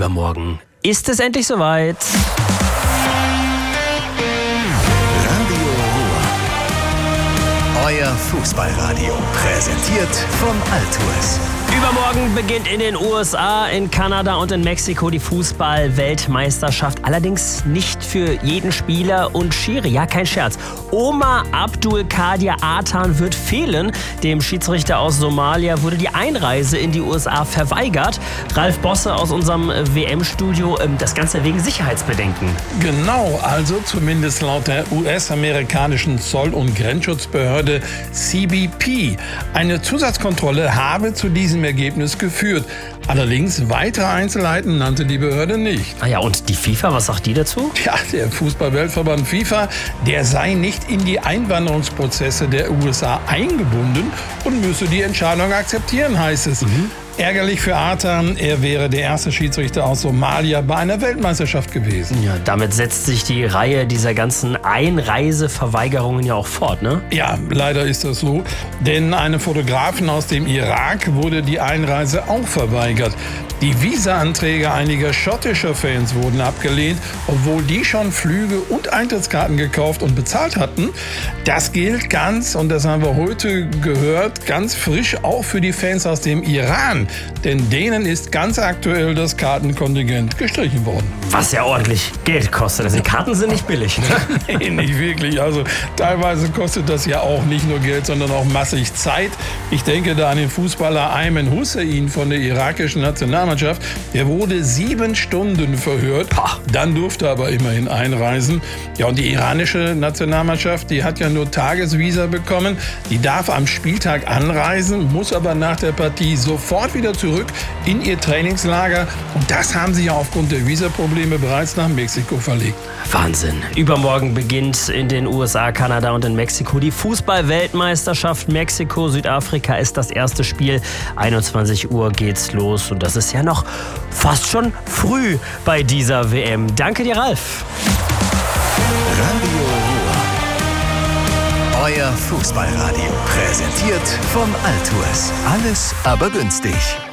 übermorgen ist es endlich soweit. Radio Ruhr. Euer Fußballradio. Präsentiert von Altues. Übermorgen beginnt in den USA, in Kanada und in Mexiko die Fußball-Weltmeisterschaft. Allerdings nicht für jeden Spieler und Schiri. Ja, kein Scherz. Omar Abdul Kadir Atan wird fehlen. Dem Schiedsrichter aus Somalia wurde die Einreise in die USA verweigert. Ralf Bosse aus unserem WM-Studio, das Ganze wegen Sicherheitsbedenken. Genau, also zumindest laut der US-amerikanischen Zoll- und Grenzschutzbehörde CBP. Eine Zusatzkontrolle habe zu diesem Ergebnis geführt. Allerdings weitere Einzelheiten nannte die Behörde nicht. Ah ja, und die FIFA, was sagt die dazu? Ja, der Fußball-Weltverband FIFA, der sei nicht in die Einwanderungsprozesse der USA eingebunden und müsse die Entscheidung akzeptieren, heißt es. Ärgerlich für Atan, er wäre der erste Schiedsrichter aus Somalia bei einer Weltmeisterschaft gewesen. Ja, damit setzt sich die Reihe dieser ganzen Einreiseverweigerungen ja auch fort, ne? Ja, leider ist das so, denn einem Fotografen aus dem Irak wurde die Einreise auch verweigert. Die Visa-Anträge einiger schottischer Fans wurden abgelehnt, obwohl die schon Flüge und Eintrittskarten gekauft und bezahlt hatten. Das gilt ganz, und das haben wir heute gehört, ganz frisch auch für die Fans aus dem Iran. Denn denen ist ganz aktuell das Kartenkontingent gestrichen worden. Was ja ordentlich Geld kostet. Also die Karten sind nicht billig, ne? Nee, nicht wirklich. Also teilweise kostet das ja auch nicht nur Geld, sondern auch massig Zeit. Ich denke da an den Fußballer Ayman Hussein von der irakischen Nationalmannschaft. Der wurde 7 Stunden verhört. Dann durfte er aber immerhin einreisen. Ja, und die iranische Nationalmannschaft, die hat ja nur Tagesvisa bekommen. Die darf am Spieltag anreisen, muss aber nach der Partie sofort wieder zurück in ihr Trainingslager. Und das haben sie ja aufgrund der Visaprobleme bereits nach Mexiko verlegt. Wahnsinn. Übermorgen beginnt in den USA, Kanada und in Mexiko die Fußball-Weltmeisterschaft. Mexiko, Südafrika ist das erste Spiel. 21 Uhr geht's los. Und das ist ja noch fast schon früh bei dieser WM. Danke dir, Ralf. Radio Ruhr. Euer Fußballradio. Präsentiert von Altues. Alles aber günstig.